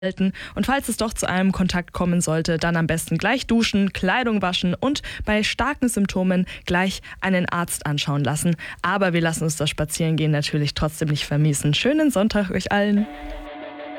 Und falls es doch zu einem Kontakt kommen sollte, dann am besten gleich duschen, Kleidung waschen und bei starken Symptomen gleich einen Arzt anschauen lassen. Aber wir lassen uns das Spazierengehen natürlich trotzdem nicht vermiesen. Schönen Sonntag euch allen!